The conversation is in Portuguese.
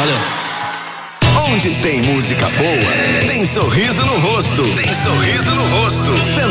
Valeu. Onde tem música boa, tem sorriso no rosto. Tem sorriso no rosto.